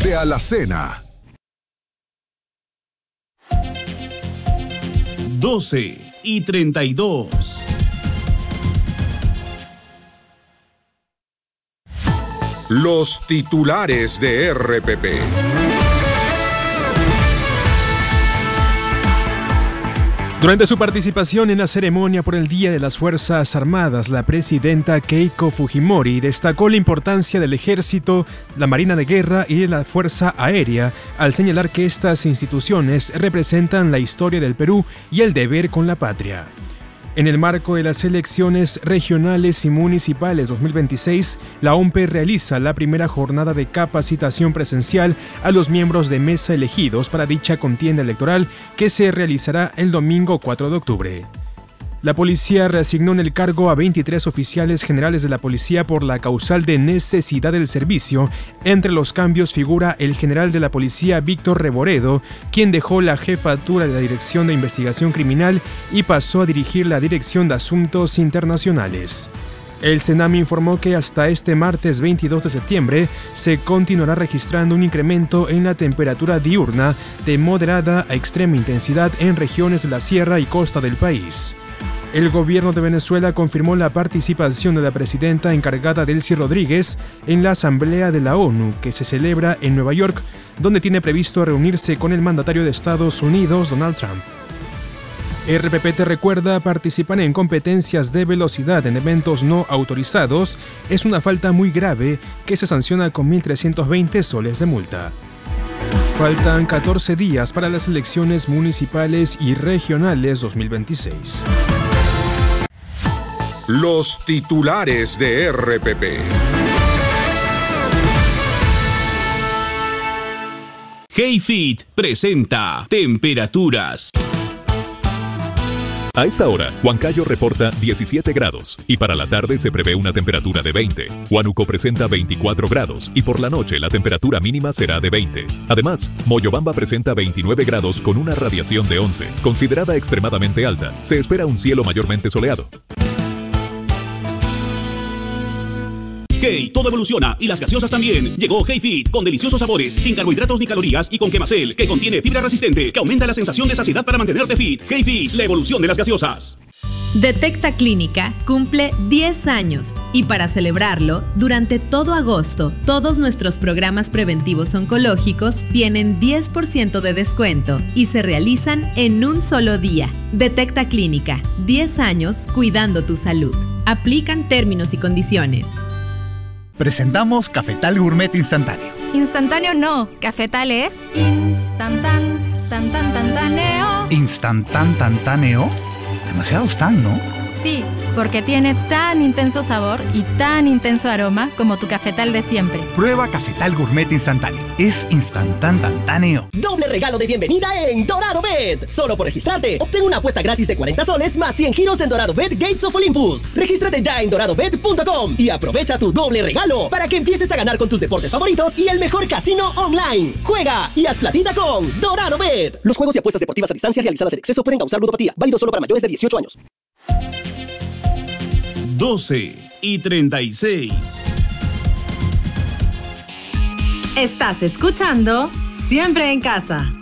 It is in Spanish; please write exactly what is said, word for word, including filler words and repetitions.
de Alacena. doce y treinta y dos. Los titulares de R P P. Durante su participación en la ceremonia por el Día de las Fuerzas Armadas, la presidenta Keiko Fujimori destacó la importancia del Ejército, la Marina de Guerra y la Fuerza Aérea, al señalar que estas instituciones representan la historia del Perú y el deber con la patria. En el marco de las elecciones regionales y municipales dos mil veintiséis, la O M P E realiza la primera jornada de capacitación presencial a los miembros de mesa elegidos para dicha contienda electoral que se realizará el domingo cuatro de octubre. La policía reasignó en el cargo a veintitrés oficiales generales de la policía por la causal de necesidad del servicio. Entre los cambios figura el general de la policía Víctor Reboredo, quien dejó la jefatura de la Dirección de Investigación Criminal y pasó a dirigir la Dirección de Asuntos Internacionales. El CENAMI informó que hasta este martes veintidós de septiembre se continuará registrando un incremento en la temperatura diurna de moderada a extrema intensidad en regiones de la sierra y costa del país. El gobierno de Venezuela confirmó la participación de la presidenta encargada Delcy Rodríguez en la Asamblea de la ONU, que se celebra en Nueva York, donde tiene previsto reunirse con el mandatario de Estados Unidos, Donald Trump. R P P te recuerda, participar en competencias de velocidad en eventos no autorizados es una falta muy grave que se sanciona con mil trescientos veinte soles de multa. Faltan catorce días para las elecciones municipales y regionales dos mil veintiséis. Los titulares de R P P. HeyFit presenta temperaturas. A esta hora, Huancayo reporta diecisiete grados y para la tarde se prevé una temperatura de veinte. Huánuco presenta veinticuatro grados y por la noche la temperatura mínima será de veinte. Además, Moyobamba presenta veintinueve grados con una radiación de once, considerada extremadamente alta. Se espera un cielo mayormente soleado. Hey, todo evoluciona y las gaseosas también. Llegó HeyFit con deliciosos sabores, sin carbohidratos ni calorías y con Quemacel, que contiene fibra resistente que aumenta la sensación de saciedad para mantenerte fit. HeyFit, la evolución de las gaseosas. Detecta Clínica cumple diez años y para celebrarlo, durante todo agosto, todos nuestros programas preventivos oncológicos tienen diez por ciento de descuento y se realizan en un solo día. Detecta Clínica, diez años cuidando tu salud. Aplican términos y condiciones. Presentamos Cafetal Gourmet Instantáneo. Instantáneo no, Cafetal es instantan, tan tan tantaneo. ¿Instantan tantáneo? Demasiados tan, ¿no? Sí, porque tiene tan intenso sabor y tan intenso aroma como tu Cafetal de siempre. Prueba Cafetal Gourmet Instantáneo. Es instantan tantáneo. Doble regalo de bienvenida en Dorado Bet. Solo por registrarte, obtén una apuesta gratis de cuarenta soles más cien giros en Dorado Bet Gates of Olympus. Regístrate ya en dorado bet punto com y aprovecha tu doble regalo para que empieces a ganar con tus deportes favoritos y el mejor casino online. Juega y haz platita con Dorado Bet. Los juegos y apuestas deportivas a distancia realizadas en exceso pueden causar ludopatía. Válido solo para mayores de dieciocho años. doce y treinta y seis. Estás escuchando Siempre en Casa.